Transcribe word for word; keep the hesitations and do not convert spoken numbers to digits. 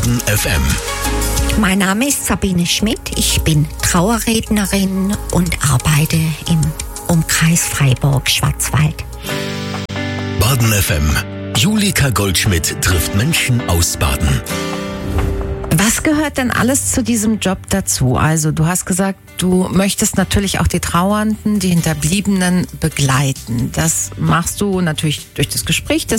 Baden F M. Mein Name ist Sabine Schmidt. Ich bin Trauerrednerin und arbeite im Umkreis Freiburg-Schwarzwald. Baden F M. Julika Goldschmidt trifft Menschen aus Baden. Was gehört denn alles zu diesem Job dazu? Also du hast gesagt, du möchtest natürlich auch die Trauernden, die Hinterbliebenen begleiten. Das machst du natürlich durch das Gespräch, das